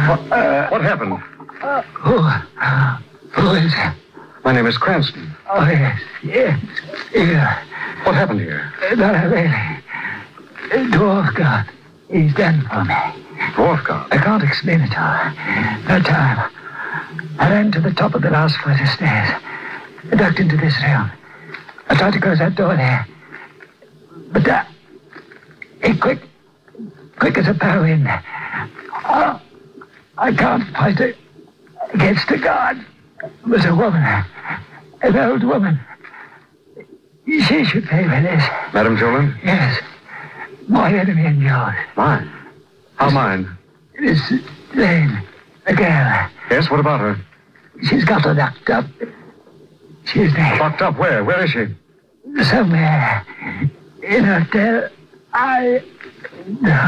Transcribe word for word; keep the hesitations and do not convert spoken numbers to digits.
What, uh, what happened? Uh, who, uh, who is it? My name is Cranston. Oh, yes, yes, yeah. What happened here? Uh, not really. Uh, Dwarf God, he's done for me. Dwarf God? I can't explain it all. No time. I ran to the top of the last flight of stairs. I ducked into this room. I tried to close that door there. But, uh, hey, quick, quick as a power in. Oh, I can't fight it against the God. It was a woman, an old woman. She should pay for this. Madame Jolin? Yes. My enemy and yours. Mine? How mine? Miss Lane, the girl. Yes, what about her? She's got her locked up. She's there. Locked up where? Where is she? Somewhere. In a hotel. I...